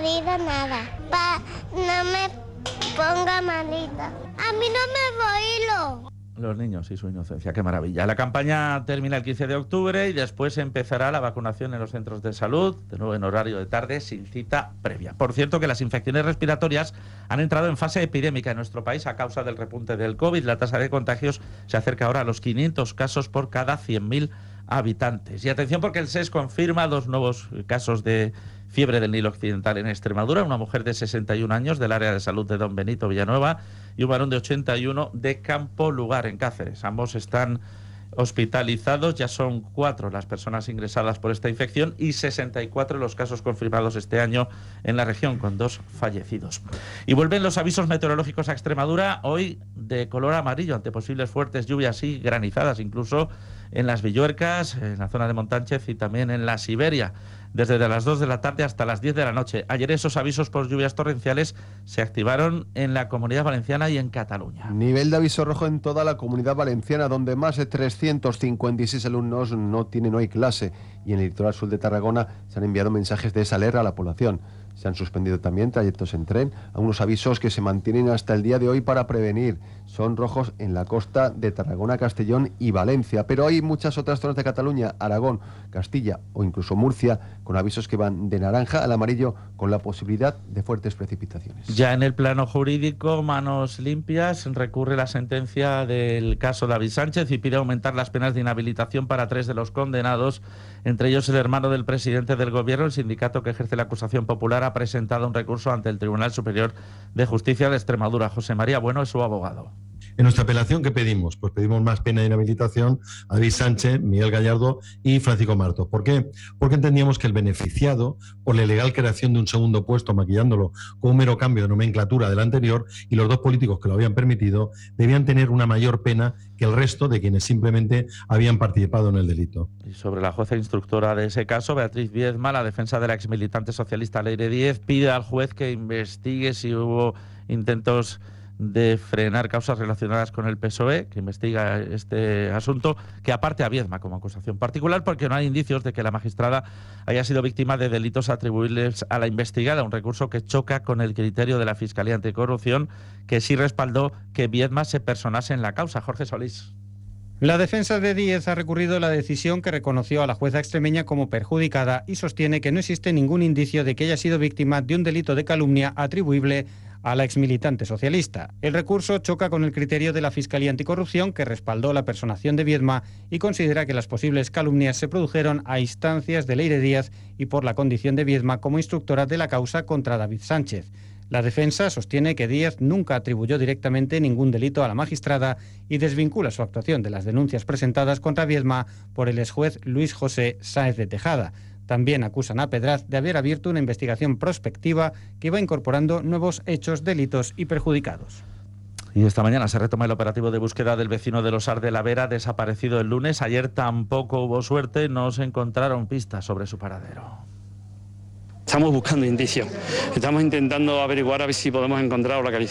pedido nada, no me ponga malita. A mí no me voy. Los niños y su inocencia, qué maravilla. La campaña termina el 15 de octubre y después empezará la vacunación en los centros de salud, de nuevo en horario de tarde, sin cita previa. Por cierto, que las infecciones respiratorias han entrado en fase epidémica en nuestro país a causa del repunte del COVID. La tasa de contagios se acerca ahora a los 500 casos por cada 100.000 habitantes. Y atención, porque el SES confirma 2 nuevos casos de fiebre del Nilo Occidental en Extremadura, una mujer de 61 años del área de salud de Don Benito, Villanueva, y un varón de 81 de Campo Lugar, en Cáceres. Ambos están hospitalizados, ya son 4 las personas ingresadas por esta infección y 64 los casos confirmados este año en la región, con 2 fallecidos. Y vuelven los avisos meteorológicos a Extremadura, hoy de color amarillo, ante posibles fuertes lluvias y granizadas, incluso en las Villuercas, en la zona de Montánchez y también en la Siberia, desde las 2 de la tarde hasta las 10 de la noche. Ayer esos avisos por lluvias torrenciales se activaron en la Comunidad Valenciana y en Cataluña. Nivel de aviso rojo en toda la Comunidad Valenciana, donde más de 356 alumnos no tienen hoy clase. Y en el litoral sur de Tarragona se han enviado mensajes de esa alerta a la población. Se han suspendido también trayectos en tren, a unos avisos que se mantienen hasta el día de hoy para prevenir. Son rojos en la costa de Tarragona, Castellón y Valencia, pero hay muchas otras zonas de Cataluña, Aragón, Castilla o incluso Murcia, con avisos que van de naranja al amarillo, con la posibilidad de fuertes precipitaciones. Ya en el plano jurídico, Manos Limpias recurre la sentencia del caso David Sánchez y pide aumentar las penas de inhabilitación para 3 de los condenados, entre ellos el hermano del presidente del gobierno. El sindicato que ejerce la acusación popular ha presentado un recurso ante el Tribunal Superior de Justicia de Extremadura. José María Bueno es su abogado. En nuestra apelación, ¿qué pedimos? Pues pedimos más pena de inhabilitación a David Sánchez, Miguel Gallardo y Francisco Martos. ¿Por qué? Porque entendíamos que el beneficiado por la ilegal creación de un segundo puesto, maquillándolo con un mero cambio de nomenclatura del anterior, y los 2 políticos que lo habían permitido, debían tener una mayor pena que el resto de quienes simplemente habían participado en el delito. Y sobre la jueza instructora de ese caso, Beatriz Viedma, la defensa de la exmilitante socialista Leire Díez, pide al juez que investigue si hubo intentos de frenar causas relacionadas con el PSOE, que investiga este asunto, que aparte a Viedma como acusación particular, porque no hay indicios de que la magistrada haya sido víctima de delitos atribuibles a la investigada, un recurso que choca con el criterio de la Fiscalía Anticorrupción, que sí respaldó que Viedma se personase en la causa. Jorge Solís. La defensa de Díez ha recurrido la decisión que reconoció a la jueza extremeña como perjudicada y sostiene que no existe ningún indicio de que haya sido víctima de un delito de calumnia atribuible a la exmilitante socialista. El recurso choca con el criterio de la Fiscalía Anticorrupción, que respaldó la personación de Viedma y considera que las posibles calumnias se produjeron a instancias de Leire Díez y por la condición de Viedma como instructora de la causa contra David Sánchez. La defensa sostiene que Díez nunca atribuyó directamente ningún delito a la magistrada y desvincula su actuación de las denuncias presentadas contra Viedma por el exjuez Luis José Sáenz de Tejada. También acusan a Pedraz de haber abierto una investigación prospectiva que va incorporando nuevos hechos, delitos y perjudicados. Y esta mañana se retoma el operativo de búsqueda del vecino de Losar de la Vera, desaparecido el lunes. Ayer tampoco hubo suerte, no se encontraron pistas sobre su paradero. Estamos buscando indicios, estamos intentando averiguar a ver si podemos encontrar o localizar